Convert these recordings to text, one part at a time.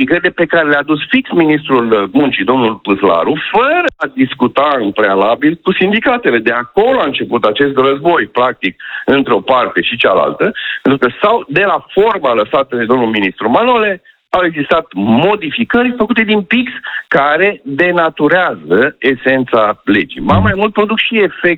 modificările pe care le-a adus fix ministrul muncii, domnul Păslaru, fără a discuta în prealabil cu sindicatele. De acolo a început acest război, practic, între o parte și cealaltă, pentru că de la forma lăsată de domnul ministru Manole, au existat modificări făcute din pix care denaturează esența legii. Mai mult produc și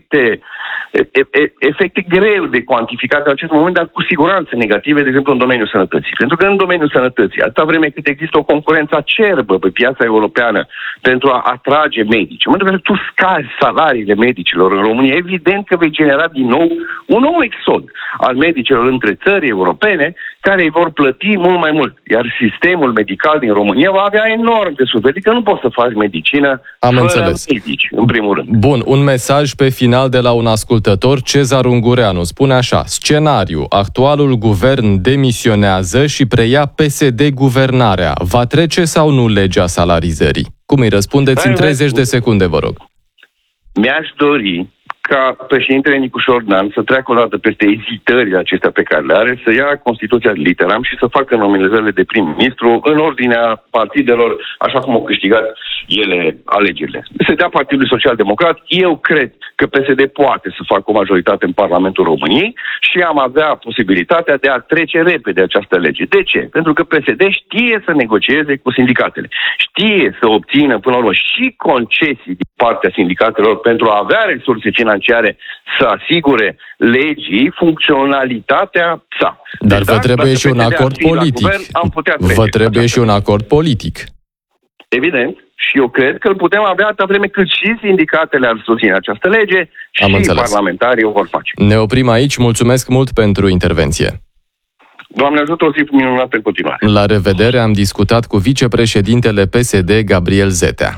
efecte greu de cuantificat în acest moment, dar cu siguranță negative, de exemplu, în domeniul sănătății. Pentru că în domeniul sănătății, atâta vreme cât există o concurență acerbă pe piața europeană pentru a atrage medici, în momentul în care tu scazi salariile medicilor în România, evident că vei genera din nou un nou exod al medicilor între țări europene care îi vor plăti mult mai mult. Iar sistemul medical din România va avea enorm de suferit, că nu poți să faci medicină fără medici, în primul rând. Bun, un mesaj pe final de la un ascultător, Cezar Ungureanu, spune așa: scenariu, actualul guvern demisionează și preia PSD guvernarea. Va trece sau nu legea salarizării? Cum îi răspundeți în 30 de secunde, vă rog? Mi-aș dori ca președintele Nicușor Dan să treacă o dată peste ezitările acestea pe care le are, să ia Constituția de literam și să facă nominalizările de prim-ministru în ordinea partidelor, așa cum au câștigat ele alegerile. Se dea Partidului Social-Democrat. Eu cred că PSD poate să facă o majoritate în Parlamentul României și am avea posibilitatea de a trece repede această lege. De ce? Pentru că PSD știe să negocieze cu sindicatele. Știe să obțină, până la urmă, și concesii din partea sindicatelor pentru a avea resurse financiare să asigure legii funcționalitatea sa. Dar vă trebuie și un acord politic. Vă trebuie și un acord politic. Evident. Și eu cred că îl putem avea atâta vreme cât și sindicatele ar susține această lege și parlamentarii o vor face. Ne oprim aici. Mulțumesc mult pentru intervenție. Doamne ajută, o zi minunată în continuare. La revedere, am discutat cu vicepreședintele PSD, Gabriel Zetea.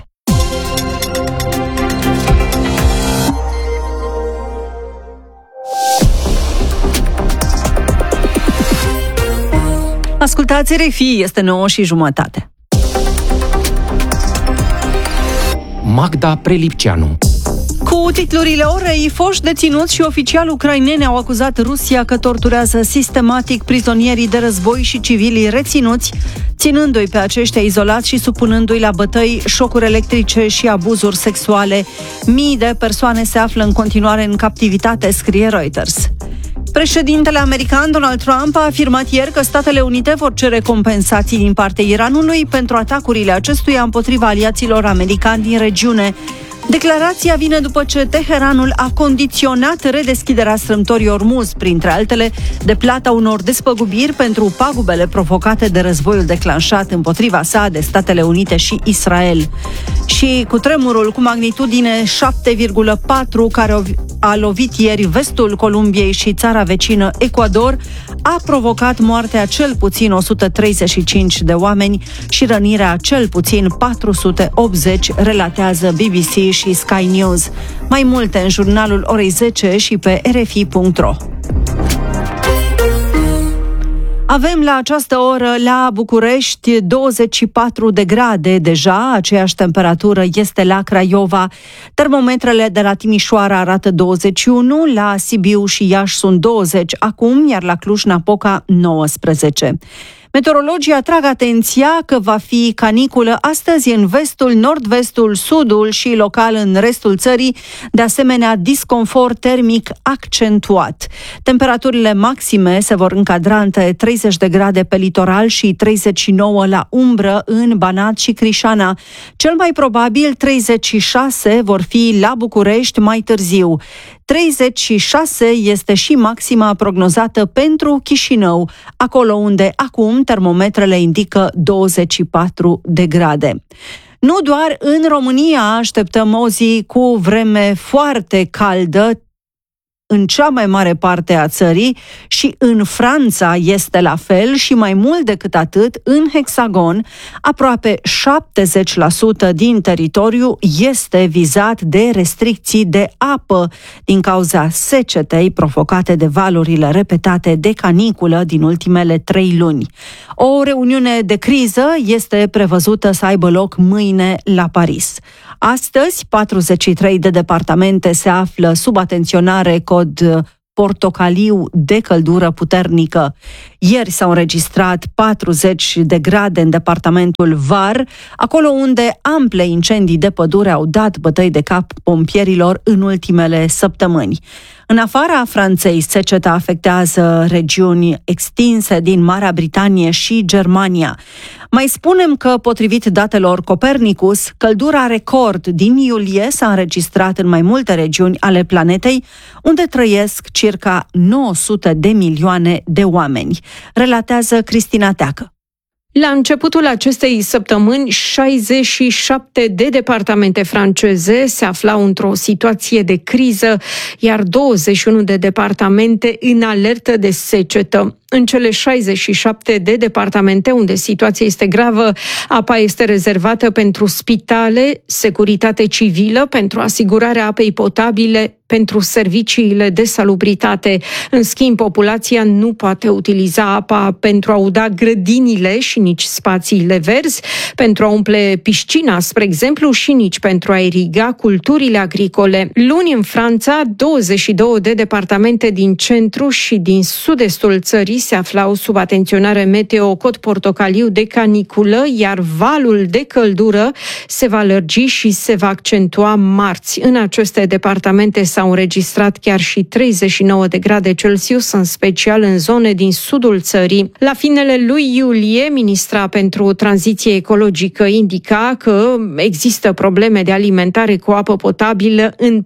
Ascultați RFI, este 9:30. Magda Prelipceanu. Cu titlurile orei, foști deținuți și oficiali ucraineni au acuzat Rusia că torturează sistematic prizonierii de război și civilii reținuți, ținându-i pe aceștia izolați și supunându-i la bătăi, șocuri electrice și abuzuri sexuale. Mii de persoane se află în continuare în captivitate, scrie Reuters. Președintele american Donald Trump a afirmat ieri că Statele Unite vor cere compensații din partea Iranului pentru atacurile acestuia împotriva aliaților americani din regiune. Declarația vine după ce Teheranul a condiționat redeschiderea strâmtorii Ormuz, printre altele, de plata unor despăgubiri pentru pagubele provocate de războiul declanșat împotriva sa de Statele Unite și Israel. Și cutremurul cu magnitudine 7,4 care a lovit ieri vestul Columbiei și țara vecină Ecuador a provocat moartea cel puțin 135 de oameni și rănirea cel puțin 480, relatează BBC și Sky News. Mai multe în jurnalul orei 10 și pe rfi.ro. Avem la această oră la București 24 de grade deja, aceeași temperatură este la Craiova. Termometrele de la Timișoara arată 21, la Sibiu și Iași sunt 20 acum, iar la Cluj-Napoca 19. Meteorologii atrag atenția că va fi caniculă astăzi în vestul, nord-vestul, sudul și local în restul țării, de asemenea disconfort termic accentuat. Temperaturile maxime se vor încadra între 30 de grade pe litoral și 39 la umbră în Banat și Crișana. Cel mai probabil 36 vor fi la București mai târziu. 36 este și maxima prognozată pentru Chișinău, acolo unde acum termometrele indică 24 de grade. Nu doar în România așteptăm o zi cu vreme foarte caldă în cea mai mare parte a țării, și în Franța este la fel și mai mult decât atât, în Hexagon, aproape 70% din teritoriu este vizat de restricții de apă din cauza secetei provocate de valurile repetate de caniculă din ultimele 3 luni. O reuniune de criză este prevăzută să aibă loc mâine la Paris. Astăzi, 43 de departamente se află sub atenționare cod portocaliu de căldură puternică. Ieri s-au înregistrat 40 de grade în departamentul Var, acolo unde ample incendii de pădure au dat bătăi de cap pompierilor în ultimele săptămâni. În afara Franței, seceta afectează regiuni extinse din Marea Britanie și Germania. Mai spunem că, potrivit datelor Copernicus, căldura record din iulie s-a înregistrat în mai multe regiuni ale planetei, unde trăiesc circa 900 de milioane de oameni. Relatează Cristina Teacă. La începutul acestei săptămâni, 67 de departamente franceze se aflau într-o situație de criză, iar 21 de departamente în alertă de secetă. În cele 67 de departamente unde situația este gravă, apa este rezervată pentru spitale, securitate civilă, pentru asigurarea apei potabile, pentru serviciile de salubritate. În schimb, populația nu poate utiliza apa pentru a uda grădinile și nici spațiile verzi, pentru a umple piscina, spre exemplu, și nici pentru a iriga culturile agricole. Luni, în Franța, 22 de departamente din centru și din sud-estul țării se aflau sub atenționare meteo cod portocaliu de caniculă, iar valul de căldură se va lărgi și se va accentua marți. În aceste departamente s-au înregistrat chiar și 39 de grade Celsius, în special în zone din sudul țării. La finele lui iulie, ministra pentru tranziție ecologică indica că există probleme de alimentare cu apă potabilă în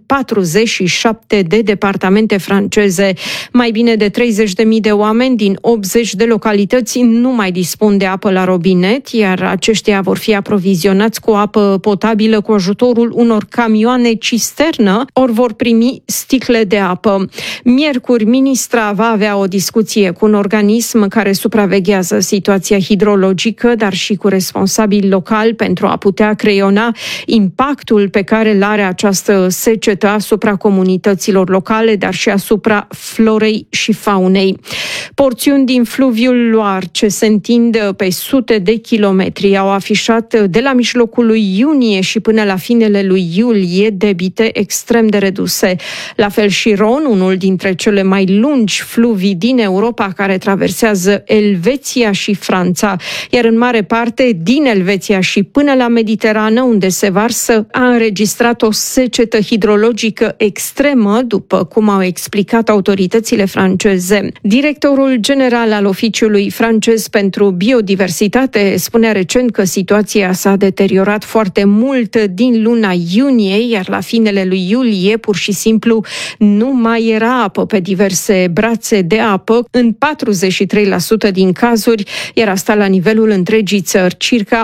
47 de departamente franceze. Mai bine de 30.000 de oameni din 80 de localități nu mai dispun de apă la robinet, iar aceștia vor fi aprovizionați cu apă potabilă cu ajutorul unor camioane cisternă, ori vor primi sticle de apă. Miercuri, ministra va avea o discuție cu un organism care supraveghează situația hidrologică, dar și cu responsabili locali pentru a putea creiona impactul pe care îl are această secetă asupra comunităților locale, dar și asupra florei și faunei. Porțiuni din fluviul Loire, ce se întind pe sute de kilometri, au afișat de la mijlocul lui iunie și până la finele lui iulie debite extrem de reduse. La fel și Ron, unul dintre cele mai lungi fluvii din Europa, care traversează Elveția și Franța, iar în mare parte din Elveția și până la Mediterană, unde se varsă, a înregistrat o secetă hidrologică extremă, după cum au explicat autoritățile franceze. Directorul general al Oficiului francez pentru biodiversitate spunea recent că situația s-a deteriorat foarte mult din luna iunie, iar la finele lui iulie pur și simplu nu mai era apă pe diverse brațe de apă, în 43% din cazuri, iar asta la nivelul întregii țări. Circa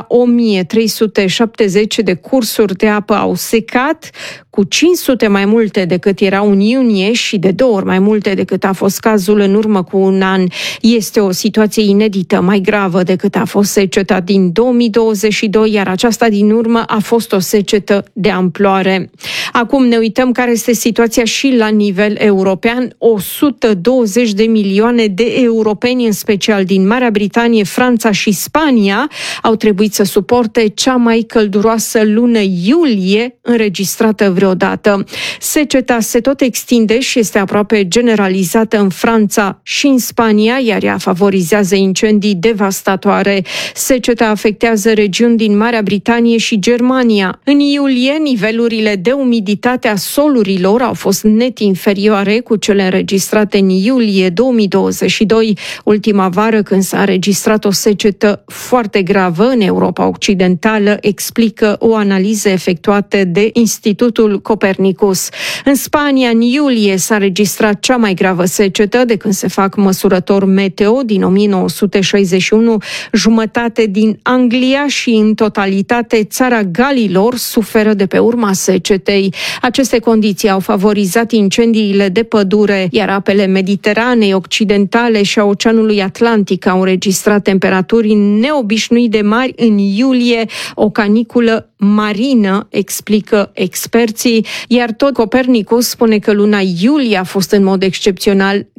1370 de cursuri de apă au secat, cu 500 mai multe decât erau în iunie și de 2 ori mai multe decât a fost cazul în urmă cu un an. Este o situație inedită, mai gravă decât a fost seceta din 2022, iar aceasta din urmă a fost o secetă de amploare. Acum ne uităm care este situația și la nivel european. 120 de milioane de europeni, în special din Marea Britanie, Franța și Spania, au trebuit să suporte cea mai călduroasă lună iulie înregistrată vreodată. Seceta se tot extinde și este aproape generalizată în Franța și în Spania, iar ea favorizează incendii devastatoare. Seceta afectează regiuni din Marea Britanie și Germania. În iulie, nivelurile de umiditate a solurilor au fost net inferioare cu cele înregistrate în iulie 2022, ultima vară când s-a înregistrat o secetă foarte gravă în Europa Occidentală, explică o analiză efectuată de Institutul Copernicus. În Spania, în iulie, s-a înregistrat cea mai gravă secetă de când se fac măsurători meteo din 1961, jumătate din Anglia și în totalitate țara Galilor suferă de pe urma secetei. Aceste condiții au favorizat incendiile de pădure, iar apele Mediteranei occidentale și a Oceanului Atlantic au înregistrat temperaturi neobișnuit de mari în iulie, o caniculă marină, explică experții, iar tot Copernicus spune că luna iulie a fost în mod excepțional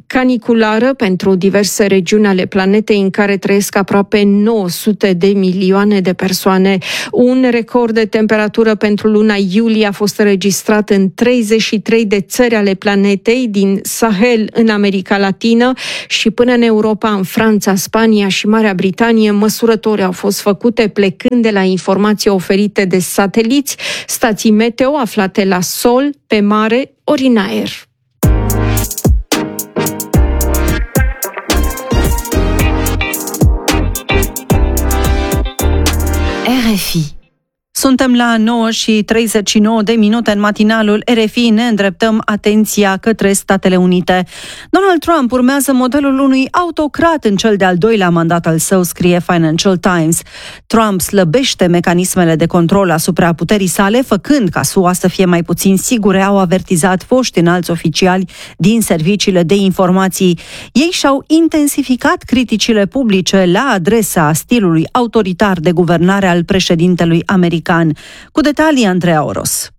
caniculară pentru diverse regiuni ale planetei în care trăiesc aproape 900 de milioane de persoane. Un record de temperatură pentru luna iulie a fost înregistrat în 33 de țări ale planetei, din Sahel în America Latină și până în Europa, în Franța, Spania și Marea Britanie. Măsurători au fost făcute plecând de la informații oferite de sateliți, stații meteo aflate la sol, pe mare ori în aer. RFI. Suntem la 9:39 în matinalul RFI, ne îndreptăm atenția către Statele Unite. Donald Trump urmează modelul unui autocrat în cel de-al doilea mandat al său, scrie Financial Times. Trump slăbește mecanismele de control asupra puterii sale, făcând ca SUA să fie mai puțin sigure, au avertizat foști înalți oficiali din serviciile de informații. Ei și-au intensificat criticile publice la adresa stilului autoritar de guvernare al președintelui american. Cu detalii, Andreea Oros.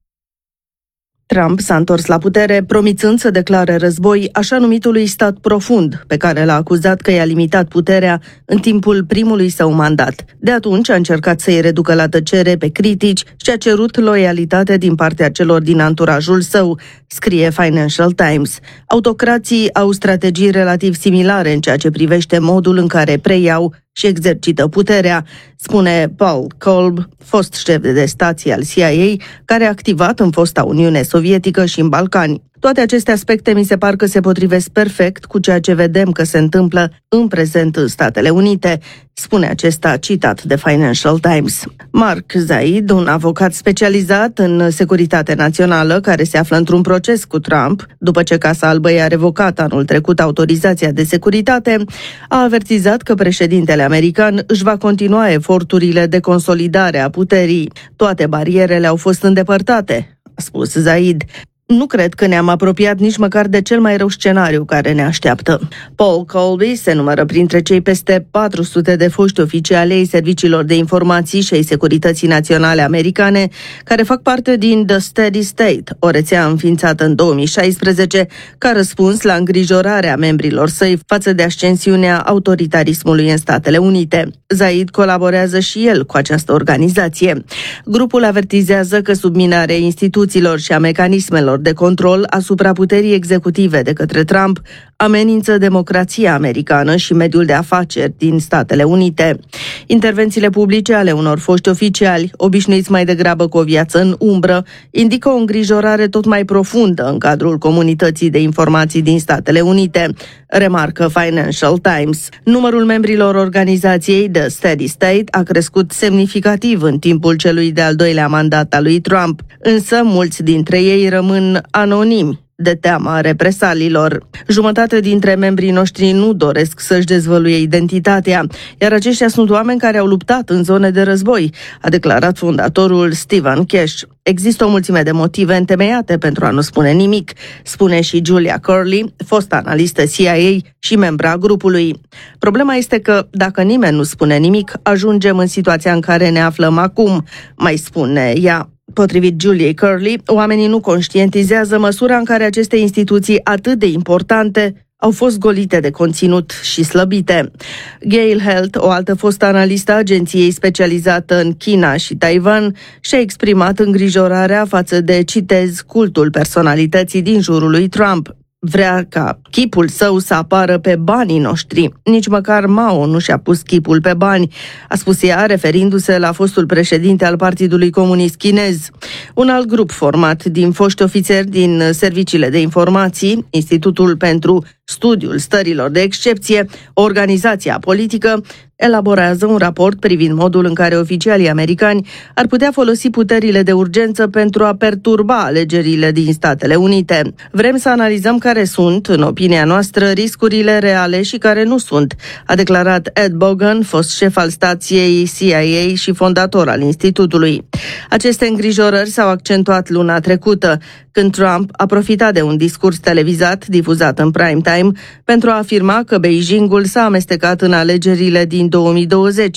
Trump s-a întors la putere promițând să declare război așa numitului stat profund, pe care l-a acuzat că i-a limitat puterea în timpul primului său mandat. De atunci a încercat să-i reducă la tăcere pe critici și a cerut loialitate din partea celor din anturajul său, scrie Financial Times. Autocrații au strategii relativ similare în ceea ce privește modul în care preiau și exercită puterea, spune Paul Kolb, fost șef de stație al CIA, care a activat în fosta Uniune Sovietică și în Balcani. Toate aceste aspecte mi se par că se potrivesc perfect cu ceea ce vedem că se întâmplă în prezent în Statele Unite, spune acesta citat de Financial Times. Mark Zaid, un avocat specializat în securitate națională care se află într-un proces cu Trump, după ce Casa Albă i-a revocat anul trecut autorizația de securitate, a avertizat că președintele american își va continua eforturile de consolidare a puterii. Toate barierele au fost îndepărtate, a spus Zaid. Nu cred că ne-am apropiat nici măcar de cel mai rău scenariu care ne așteaptă. Paul Colby se numără printre cei peste 400 de foști oficiali ai serviciilor de informații și ai securității naționale americane care fac parte din The Steady State, o rețea înființată în 2016 ca răspuns la îngrijorarea membrilor săi față de ascensiunea autoritarismului în Statele Unite. Zaid colaborează și el cu această organizație. Grupul avertizează că subminarea instituțiilor și a mecanismelor de control asupra puterii executive de către Trump amenință democrația americană și mediul de afaceri din Statele Unite. Intervențiile publice ale unor foști oficiali, obișnuiți mai degrabă cu o viață în umbră, indică o îngrijorare tot mai profundă în cadrul comunității de informații din Statele Unite, remarcă Financial Times. Numărul membrilor organizației The Steady State a crescut semnificativ în timpul celui de-al doilea mandat al lui Trump, însă mulți dintre ei rămân anonimi de teama represaliilor. Jumătate dintre membrii noștri nu doresc să-și dezvăluie identitatea, iar aceștia sunt oameni care au luptat în zone de război, a declarat fondatorul Stephen Cash. Există o mulțime de motive întemeiate pentru a nu spune nimic, spune și Julia Curley, fost analistă CIA și membra grupului. Problema este că, dacă nimeni nu spune nimic, ajungem în situația în care ne aflăm acum, mai spune ea. Potrivit Juliei Curley, oamenii nu conștientizează măsura în care aceste instituții atât de importante au fost golite de conținut și slăbite. Gail Health, o altă fostă analistă a agenției specializată în China și Taiwan, și-a exprimat îngrijorarea față de, citez, cultul personalității din jurul lui Trump. Vrea ca chipul său să apară pe banii noștri. Nici măcar Mao nu și-a pus chipul pe bani, a spus ea, referindu-se la fostul președinte al Partidului Comunist Chinez. Un alt grup format din foști ofițeri din serviciile de informații, Institutul pentru Studiul Stărilor de Excepție, organizația politică, elaborează un raport privind modul în care oficialii americani ar putea folosi puterile de urgență pentru a perturba alegerile din Statele Unite. Vrem să analizăm care sunt, în opinia noastră, riscurile reale și care nu sunt, a declarat Ed Bogan, fost șef al stației CIA și fondator al institutului. Aceste îngrijorări s-au accentuat luna trecută, când Trump a profitat de un discurs televizat difuzat în prime time pentru a afirma că Beijingul s-a amestecat în alegerile din 2020,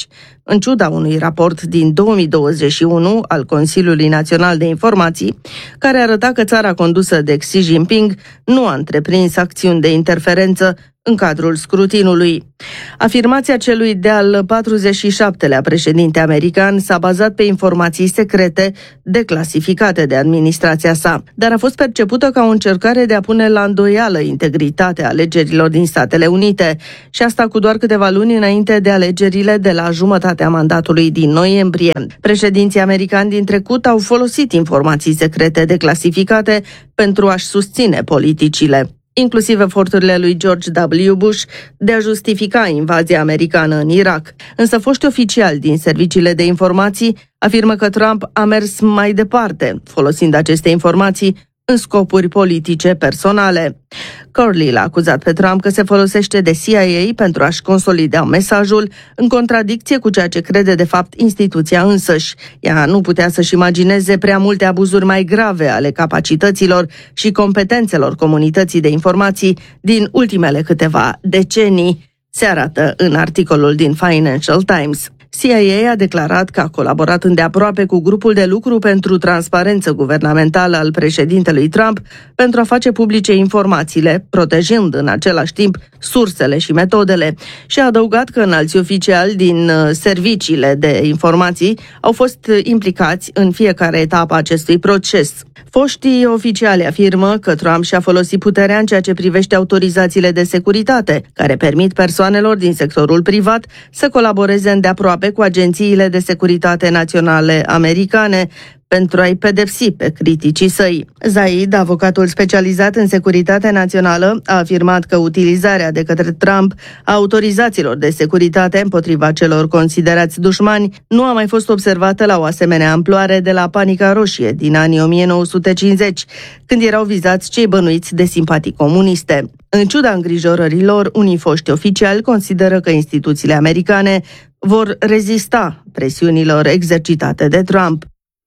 în ciuda unui raport din 2021 al Consiliului Național de Informații, care arăta că țara condusă de Xi Jinping nu a întreprins acțiuni de interferență în cadrul scrutinului. Afirmația celui de-al 47-lea președinte american s-a bazat pe informații secrete declasificate de administrația sa, dar a fost percepută ca o încercare de a pune la îndoială integritatea alegerilor din Statele Unite, și asta cu doar câteva luni înainte de alegerile de la jumătatea mandatului din noiembrie. Președinții americani din trecut au folosit informații secrete declasificate pentru a-și susține politicile, inclusiv eforturile lui George W. Bush de a justifica invazia americană în Irak. Însă foști oficiali din serviciile de informații afirmă că Trump a mers mai departe, folosind aceste informații în scopuri politice personale. Corley l-a acuzat pe Trump că se folosește de CIA pentru a-și consolida mesajul, în contradicție cu ceea ce crede de fapt instituția însăși. Ea nu putea să-și imagineze prea multe abuzuri mai grave ale capacităților și competențelor comunității de informații din ultimele câteva decenii, se arată în articolul din Financial Times. CIA a declarat că a colaborat îndeaproape cu grupul de lucru pentru transparență guvernamentală al președintelui Trump pentru a face publice informațiile, protejând în același timp sursele și metodele, și a adăugat că înalți oficiali din serviciile de informații au fost implicați în fiecare etapă a acestui proces. Foștii oficiali afirmă că Trump și-a folosit puterea în ceea ce privește autorizațiile de securitate, care permit persoanelor din sectorul privat să colaboreze îndeaproape cu agențiile de securitate naționale americane pentru a-i pedepsi pe criticii săi. Zaid, avocatul specializat în securitate națională, a afirmat că utilizarea de către Trump a autorizațiilor de securitate împotriva celor considerați dușmani nu a mai fost observată la o asemenea amploare de la Panica Roșie din anii 1950, când erau vizați cei bănuiți de simpatii comuniste. În ciuda îngrijorărilor, unii foști oficiali consideră că instituțiile americane vor rezista presiunilor exercitate de Trump.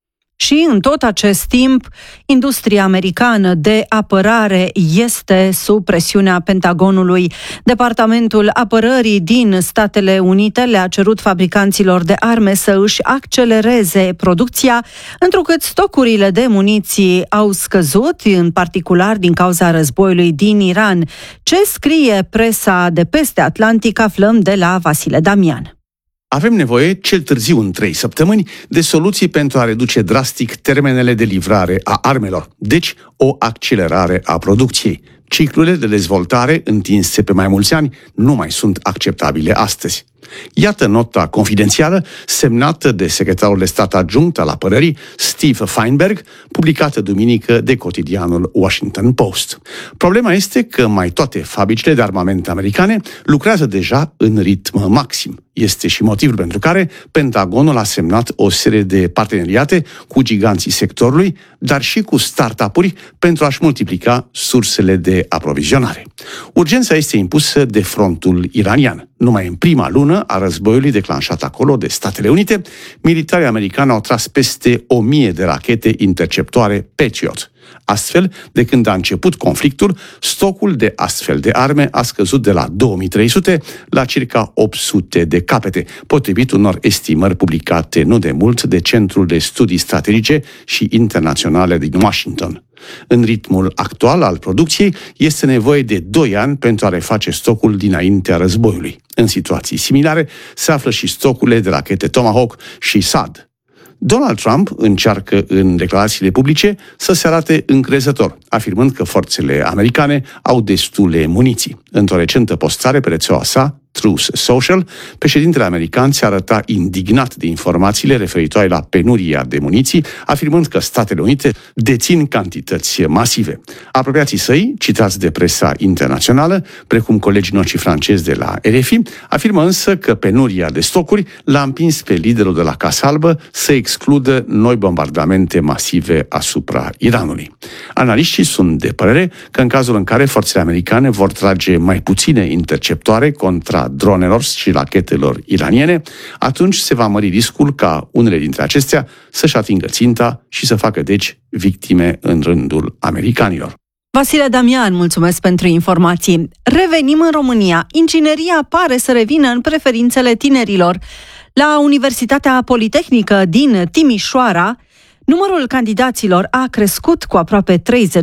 Și în tot acest timp, industria americană de apărare este sub presiunea Pentagonului. Departamentul Apărării din Statele Unite le-a cerut fabricanților de arme să își accelereze producția, întrucât stocurile de muniții au scăzut, în particular din cauza războiului din Iran. Ce scrie presa de peste Atlantic, aflăm de la Vasile Damian. Avem nevoie, cel târziu în 3 săptămâni, de soluții pentru a reduce drastic termenele de livrare a armelor, deci o accelerare a producției. Ciclurile de dezvoltare întinse pe mai mulți ani nu mai sunt acceptabile astăzi. Iată nota confidențială semnată de secretarul de stat adjunct al apărării, Steve Feinberg, publicată duminică de cotidianul Washington Post. Problema este că mai toate fabricile de armament americane lucrează deja în ritm maxim. Este și motivul pentru care Pentagonul a semnat o serie de parteneriate cu giganții sectorului, dar și cu startup-uri pentru a-și multiplica sursele de aprovizionare. Urgența este impusă de frontul iranian. Numai în prima lună a războiului declanșat acolo de Statele Unite, militarii americani au tras peste 1000 de rachete interceptoare Patriot. Astfel, de când a început conflictul, stocul de astfel de arme a scăzut de la 2300 la circa 800 de capete, potrivit unor estimări publicate nu de mult de Centrul de Studii Strategice și Internaționale din Washington. În ritmul actual al producției este nevoie de 2 ani pentru a reface stocul dinaintea războiului. În situații similare se află și stocurile de rachete Tomahawk și SAD. Donald Trump încearcă în declarațiile publice să se arate încrezător, afirmând că forțele americane au destule muniții. Într-o recentă postare pe rețeaua sa, Truth Social, președintele american se arăta indignat de informațiile referitoare la penuria de muniții, afirmând că Statele Unite dețin cantități masive. Apropiații săi, citați de presa internațională, precum colegii noștri francezi de la RFI, afirmă însă că penuria de stocuri l-a împins pe liderul de la Casa Albă să excludă noi bombardamente masive asupra Iranului. Analiștii sunt de părere că în cazul în care forțele americane vor trage mai puține interceptoare contra dronelor și rachetelor iraniene, atunci se va mări riscul ca unele dintre acestea să-și atingă ținta și să facă, deci, victime în rândul americanilor. Vasile Damian, mulțumesc pentru informații. Revenim în România. Ingineria pare să revină în preferințele tinerilor. La Universitatea Politehnică din Timișoara, numărul candidaților a crescut cu aproape 30%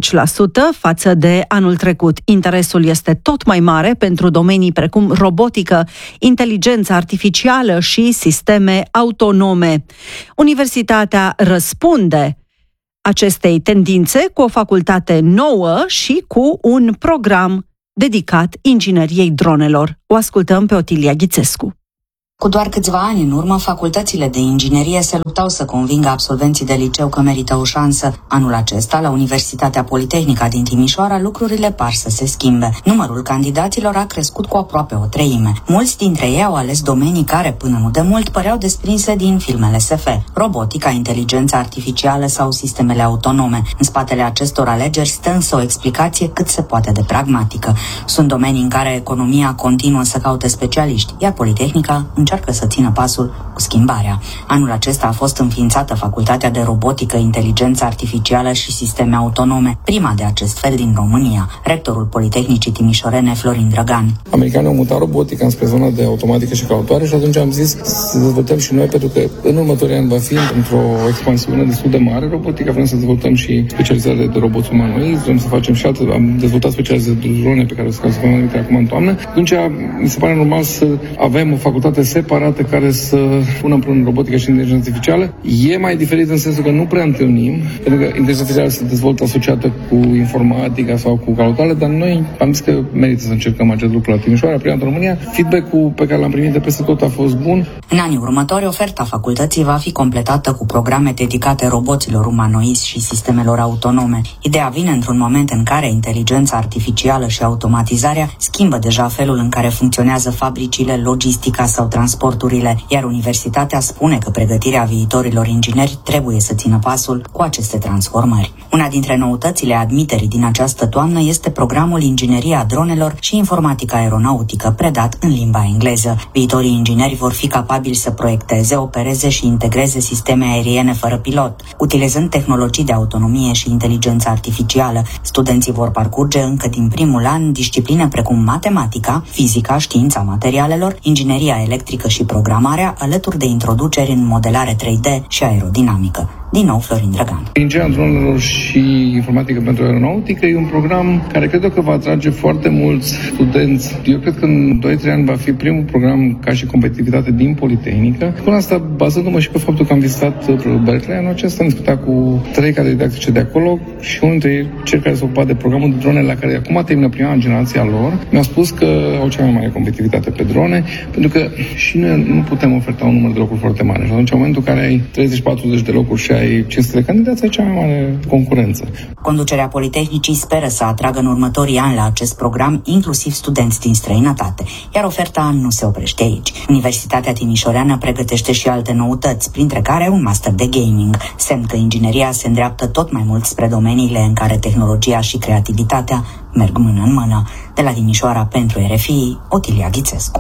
față de anul trecut. Interesul este tot mai mare pentru domenii precum robotică, inteligență artificială și sisteme autonome. Universitatea răspunde acestei tendințe cu o facultate nouă și cu un program dedicat ingineriei dronelor. O ascultăm pe Otilia Ghițescu. Cu doar câțiva ani în urmă, facultățile de inginerie se luptau să convingă absolvenții de liceu că merită o șansă. Anul acesta, la Universitatea Politehnică din Timișoara, lucrurile par să se schimbe. Numărul candidaților a crescut cu aproape o treime. Mulți dintre ei au ales domenii care, până nu de mult, păreau desprinse din filmele SF. Robotica, inteligența artificială sau sistemele autonome. În spatele acestor alegeri stă însă o explicație cât se poate de pragmatică. Sunt domenii în care economia continuă să caute specialiști, iar Politehnica încearcă să țină pasul cu schimbarea. Anul acesta a fost înființată Facultatea de Robotică, Inteligență Artificială și Sisteme Autonome, prima de acest fel din România. Rectorul Politehnicii Timișorene, Florin Drăgan. Americanii au mutat robotica înspre zona de automatică și calculatoare și atunci am zis să dezvoltăm și noi, pentru că în următorii ani va fi într-o expansiune destul de mare robotica. Vrem să dezvoltăm și specializarea de roboți umanoizi, vrem să facem și alte, am dezvoltat specializarea de drone pe care o să facem acum în toamnă. Atunci mi se pare normal să avem o facultate separată care să pună împreună robotica și inteligența artificială. E mai diferit în sensul că nu prea întâlnim, pentru că inteligența artificială se dezvoltă asociată cu informatica sau cu calculatoare, dar noi am zis că merită să încercăm acest lucru la Timișoara, prima în România. Feedback-ul pe care l-am primit de peste tot a fost bun. În anii următori, oferta facultății va fi completată cu programe dedicate roboților umanoizi și sistemelor autonome. Ideea vine într-un moment în care inteligența artificială și automatizarea schimbă deja felul în care funcționează fabricile, logistica sau transporturile, iar universitatea spune că pregătirea viitorilor ingineri trebuie să țină pasul cu aceste transformări. Una dintre noutățile admiterii din această toamnă este programul Ingineria Dronelor și Informatica Aeronautică, predat în limba engleză. Viitorii ingineri vor fi capabili să proiecteze, opereze și integreze sisteme aeriene fără pilot, utilizând tehnologii de autonomie și inteligență artificială. Studenții vor parcurge încă din primul an discipline precum matematica, fizica, știința materialelor, ingineria electrică și programarea, alături de introduceri în modelare 3D și aerodinamică. Din nou, Florin Drăgan. Ingineria dronelor și informatică pentru aeronautică e un program care cred că va atrage foarte mulți studenți. Eu cred că în 2-3 ani va fi primul program ca și competitivitate din Politehnică. Până asta, bazându-mă și pe faptul că am vizitat Berkeley, anul acesta am discutat cu 3 cadre didactice de acolo și unul dintre ei, cel care se ocupa de programul de drone la care acum termină prima generație a lor, mi-a spus că au cea mai mare competitivitate pe drone, pentru că și noi nu putem oferta un număr de locuri foarte mare. Și atunci, în momentul în care ai 30-40 de locuri și ai 500 de candidați, ai cea mai mare concurență. Conducerea Politehnicii speră să atragă în următorii ani la acest program inclusiv studenți din străinătate, iar oferta nu se oprește aici. Universitatea Timișoreană pregătește și alte noutăți, printre care un master de gaming, semn că ingineria se îndreaptă tot mai mult spre domeniile în care tehnologia și creativitatea merg mână în mână. De la Timișoara pentru RFI, Otilia Ghițescu.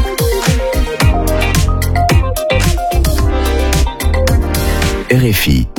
RFI